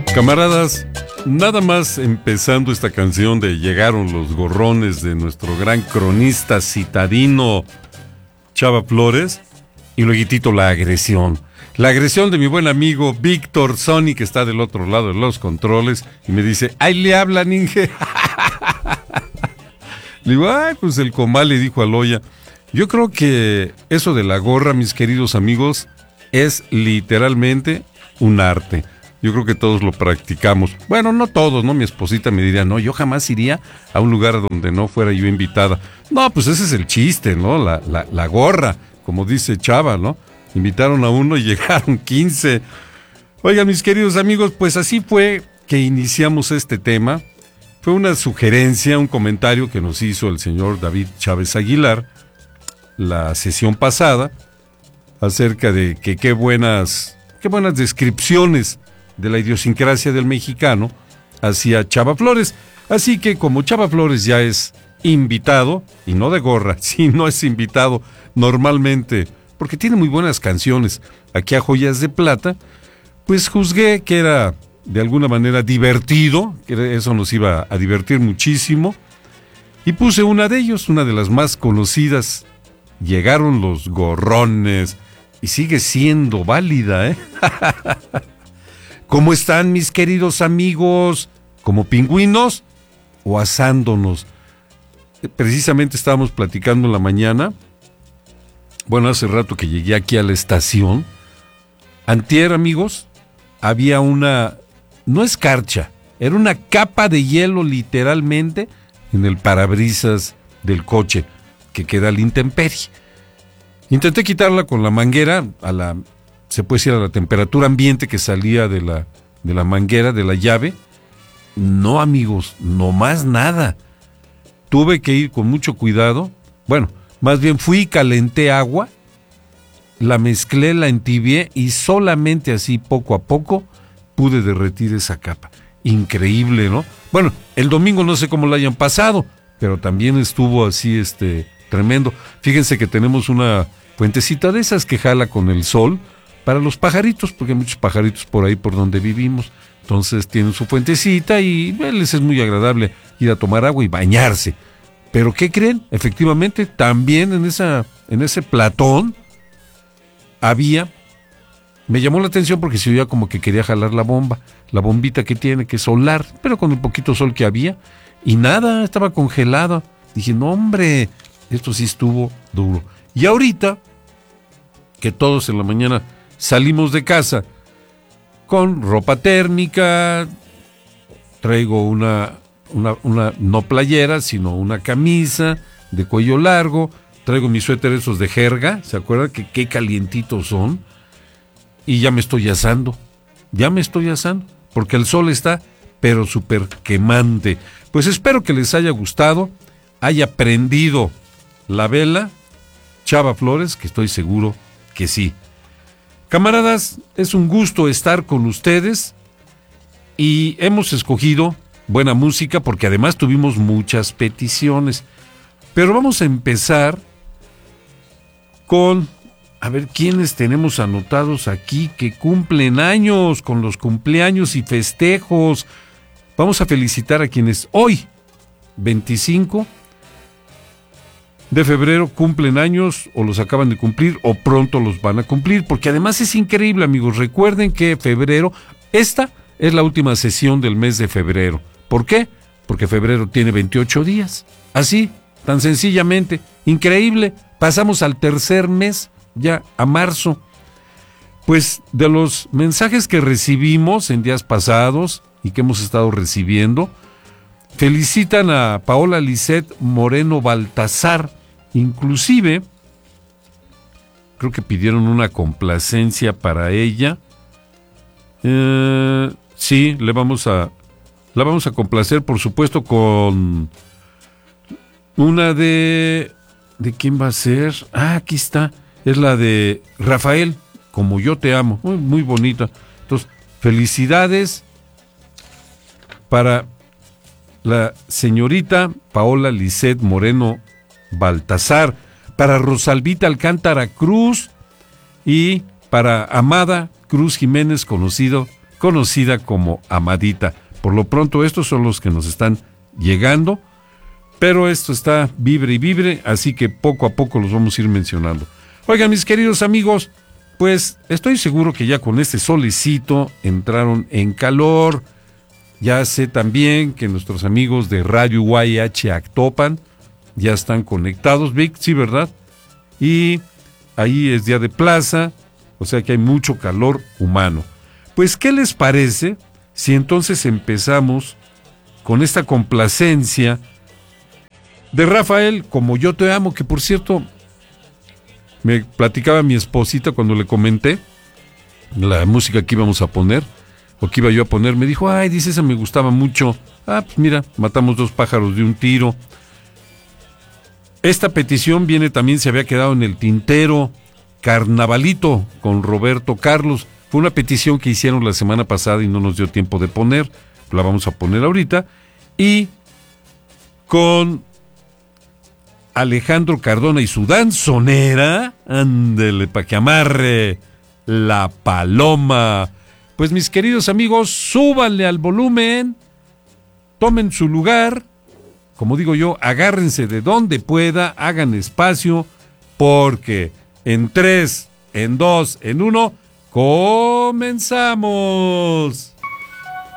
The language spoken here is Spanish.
Camaradas, nada más empezando esta canción de Llegaron los gorrones de nuestro gran cronista citadino Chava Flores, y luego la agresión. La agresión de mi buen amigo Víctor Sony, que está del otro lado de los controles, y me dice, ¡ay, le hablan, Inge! Le digo, ¡ay, pues el comal le dijo a Loya! Yo creo que eso de la gorra, mis queridos amigos, es literalmente un arte. Yo creo que todos lo practicamos. Bueno, no todos, ¿no? Mi esposita me diría, no, yo jamás iría a un lugar donde no fuera yo invitada. No, pues ese es el chiste, ¿no? La gorra, como dice Chava, ¿no? Invitaron a uno y llegaron 15. Oigan, mis queridos amigos, pues así fue que iniciamos este tema. Fue una sugerencia, un comentario que nos hizo el señor David Chávez Aguilar la sesión pasada acerca de que qué buenas descripciones de la idiosincrasia del mexicano hacía Chava Flores. Así que como Chava Flores ya es invitado, y no de gorra, sino es invitado normalmente, porque tiene muy buenas canciones aquí a Joyas de Plata, pues juzgué que era de alguna manera divertido, que eso nos iba a divertir muchísimo, y puse una de ellos, una de las más conocidas, Llegaron los gorrones, y sigue siendo válida, ¿eh? ¿Cómo están, mis queridos amigos? ¿Como pingüinos o asándonos? Precisamente estábamos platicando en la mañana, bueno, hace rato que llegué aquí a la estación. Antier, amigos, había no escarcha, era una capa de hielo literalmente en el parabrisas del coche que queda a la intemperie. Intenté quitarla con la manguera, se puede decir a la temperatura ambiente que salía de la manguera, de la llave. No, amigos, no más nada. Tuve que ir con mucho cuidado. Bueno, más bien fui y calenté agua, la mezclé, la entibié y solamente así, poco a poco, pude derretir esa capa. Increíble, ¿no? Bueno, el domingo no sé cómo la hayan pasado, pero también estuvo así, tremendo. Fíjense que tenemos una fuentecita de esas que jala con el sol para los pajaritos, porque hay muchos pajaritos por ahí por donde vivimos. Entonces tienen su fuentecita y les es muy agradable ir a tomar agua y bañarse. Pero ¿qué creen? Efectivamente, también en ese platón me llamó la atención porque se oía como que quería jalar la bombita que tiene, que es solar, pero con el poquito sol que había, y nada, estaba congelada. Dije, no, hombre, esto sí estuvo duro. Y ahorita, que todos en la mañana salimos de casa con ropa térmica, traigo una no playera, sino una camisa de cuello largo, traigo mis suéteres esos de jerga, ¿se acuerdan que qué calientitos son? Y ya me estoy asando, porque el sol está, pero súper quemante. Pues espero que les haya gustado, haya prendido la vela Chava Flores, que estoy seguro que sí. Camaradas, es un gusto estar con ustedes y hemos escogido buena música porque además tuvimos muchas peticiones. Pero vamos a empezar con, a ver, ¿quiénes tenemos anotados aquí que cumplen años, con los cumpleaños y festejos? Vamos a felicitar a quienes hoy, 25 de febrero, cumplen años o los acaban de cumplir o pronto los van a cumplir, porque además es increíble, amigos. Recuerden que febrero, esta es la última sesión del mes de febrero. ¿Por qué? Porque febrero tiene 28 días. Así, tan sencillamente. Increíble. Pasamos al tercer mes, ya a marzo. Pues de los mensajes que recibimos en días pasados y que hemos estado recibiendo, felicitan a Paola Lisette Moreno Baltasar. Inclusive, creo que pidieron una complacencia para ella. Sí, la vamos a complacer, por supuesto, con una ¿de quién va a ser? Aquí está, es la de Rafael, Como yo te amo, muy, muy bonita. Entonces, felicidades para la señorita Paola Lisette Moreno Baltasar, para Rosalvita Alcántara Cruz y para Amada Cruz Jiménez, conocido conocida como Amadita. Por lo pronto, estos son los que nos están llegando, pero esto está vibre y vibre, así que poco a poco los vamos a ir mencionando. Oigan, mis queridos amigos, pues estoy seguro que ya con este solecito entraron en calor. Ya sé también que nuestros amigos de Radio UAH Actopan ya están conectados, Vic, sí, ¿verdad? Y ahí es día de plaza, o sea que hay mucho calor humano. Pues, ¿qué les parece si entonces empezamos con esta complacencia de Rafael, Como yo te amo, que por cierto, me platicaba mi esposita cuando le comenté la música que íbamos a poner, o que iba yo a poner, me dijo, ay, dice, esa me gustaba mucho. Ah, pues mira, matamos 2 pájaros de un tiro. Esta petición viene también, se había quedado en el tintero, Carnavalito, con Roberto Carlos. Fue una petición que hicieron la semana pasada y no nos dio tiempo de poner, la vamos a poner ahorita. Y con Alejandro Cardona y su danzonera, ándele pa' que amarre la paloma. Pues mis queridos amigos, súbanle al volumen, tomen su lugar, como digo yo, agárrense de donde pueda, hagan espacio, porque en 3, en 2, en 1, ¡comenzamos!